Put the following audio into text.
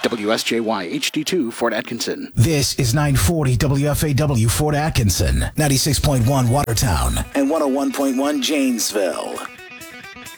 WSJY HD2 Fort Atkinson. This is 940 WFAW Fort Atkinson, 96.1 Watertown, and 101.1 Janesville.